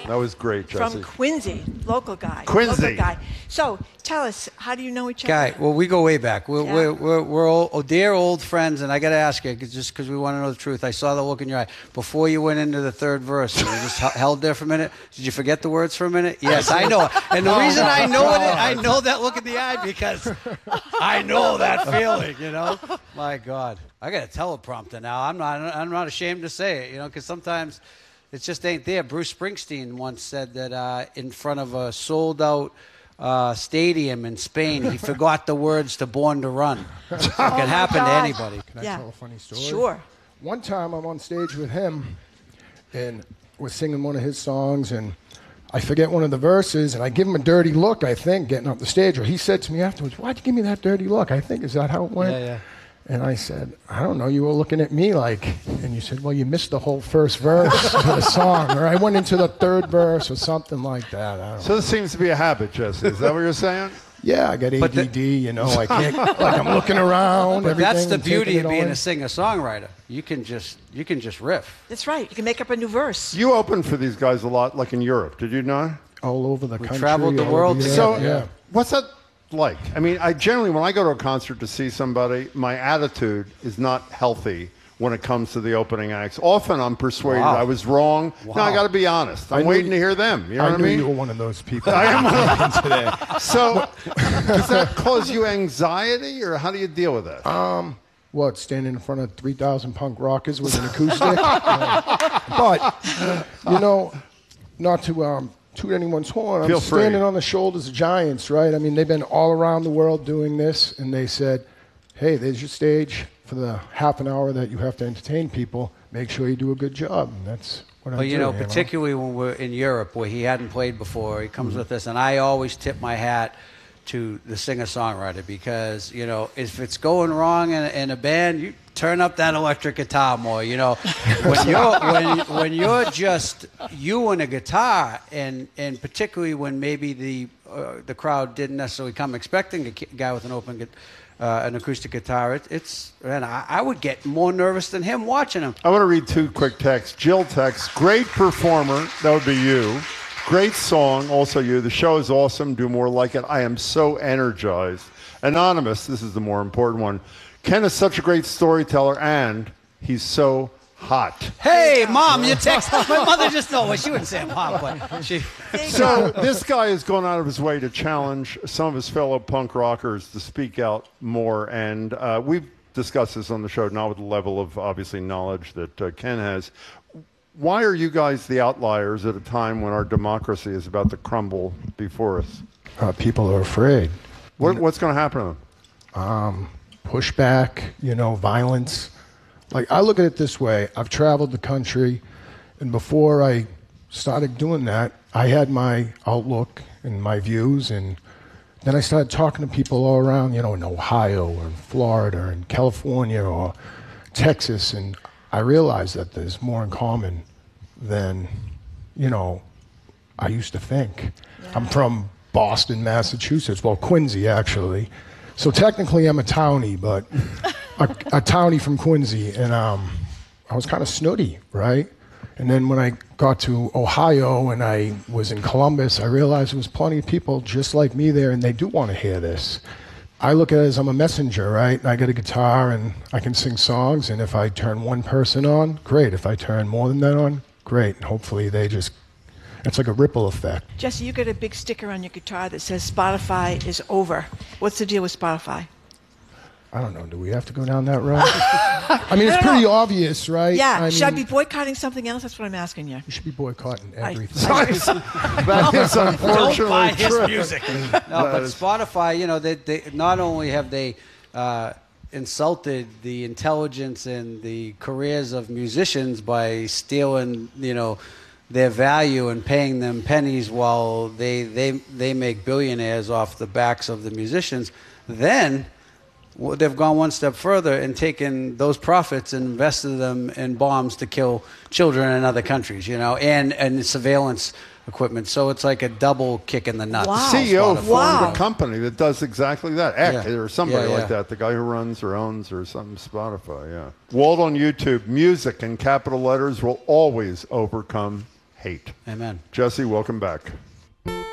That was great, Jesse. From Quincy, local guy. Quincy. Local guy. So tell us, how do you know each other? Guy, well, we go way back. We're old, dear old friends, and I got to ask you, just because we want to know the truth. I saw the look in your eye. Before you went into the third verse, you just held there for a minute. Did you forget the words for a minute? Yes, I know. And the reason I know it, I know that look in the eye because I know that feeling, you know? My God. I got a teleprompter now. I'm not ashamed to say it, you know, because sometimes it just ain't there. Bruce Springsteen once said that in front of a sold-out stadium in Spain, he forgot the words to Born to Run. It can happen to anybody. Can I tell a funny story? Sure. One time I'm on stage with him, and we're singing one of his songs, and I forget one of the verses, and I give him a dirty look, I think, getting up the stage. Or he said to me afterwards, "Why'd you give me that dirty look?" I think, is that how it went? Yeah. And I said, "I don't know, you were looking at me like," and you said, "Well, you missed the whole first verse of the song," or I went into the third verse or something like that. I don't So this seems to be a habit, Jesse. Is that what you're saying? Yeah, I got ADD, you know, I can't, like I'm looking around. But that's the and beauty taking of it being all a singer-songwriter. You can just riff. That's right. You can make up a new verse. You opened for these guys a lot, like in Europe. Did you not? all over the country. traveled the all world over together. Europe, So, yeah. what's that like? I mean, I generally, when I go to a concert to see somebody, my attitude is not healthy when it comes to the opening acts. Often I'm persuaded I was wrong. Wow. No, I got to be honest. I'm waiting to hear them. You know what I knew mean? you were one of those people. I am one of today. So, does that cause you anxiety, or how do you deal with that? What, standing in front of 3,000 punk rockers with an acoustic? But, you know, not to toot anyone's horn, Feel I'm free. standing on the shoulders of giants, right? I mean, they've been all around the world doing this, and they said, hey, there's your stage for the half an hour that you have to entertain people. Make sure you do a good job. And that's what I But do. you know, particularly when we're in Europe where he hadn't played before, he comes with us, and I always tip my hat to the singer-songwriter because, you know, if it's going wrong in a band, you turn up that electric guitar more, you know. When you're just you and a guitar, and particularly when maybe the crowd didn't necessarily come expecting a guy with an acoustic guitar, and I would get more nervous than him watching him. I want to read two quick texts. Jill texts, great performer, that would be you. Great song, also you. The show is awesome. Do more like it. I am so energized. Anonymous, this is the more important one. Ken is such a great storyteller, and he's so hot. Hey, Mom, you text. My mother just know. Well, she wouldn't say I'm hot, but she. So this guy has gone out of his way to challenge some of his fellow punk rockers to speak out more, and we've discussed this on the show, not with the level of, obviously, knowledge that Ken has. Why are you guys the outliers at a time when our democracy is about to crumble before us? People are afraid. What's going to happen to them? Pushback, you know, violence. Like, I look at it this way. I've traveled the country, and before I started doing that, I had my outlook and my views, and then I started talking to people all around, you know, in Ohio or in Florida or in California or Texas, and I realized that there's more in common than, you know, I used to think. Yeah. I'm from Boston, Massachusetts. Well, Quincy, actually. So technically I'm a townie, but a townie from Quincy. And I was kind of snooty, right? And then when I got to Ohio and I was in Columbus, I realized there was plenty of people just like me there, and they do want to hear this. I look at it as I'm a messenger, right? I get a guitar and I can sing songs, and if I turn one person on, great. If I turn more than that on, great. And hopefully it's like a ripple effect. Jesse, you got a big sticker on your guitar that says Spotify is over. What's the deal with Spotify? I don't know. Do we have to go down that road? I mean, it's pretty obvious, right? Yeah. I Should I mean, be boycotting something else? That's what I'm asking you. you should be boycotting everything. That is unfortunately Don't buy his true. music. No, but Spotify, you know, they not only have they insulted the intelligence and the careers of musicians by stealing, you know, their value and paying them pennies while they make billionaires off the backs of the musicians, then they've gone one step further and taken those profits and invested them in bombs to kill children in other countries, you know, and surveillance equipment. So it's like a double kick in the nuts. Wow. CEO Spotify. formed Wow. a company that does exactly that. Eck, Yeah. or somebody Yeah, like yeah. that. The guy who runs or owns or something, Spotify, yeah. Walt on YouTube, music in capital letters will always overcome hate. Amen. Jesse, welcome back.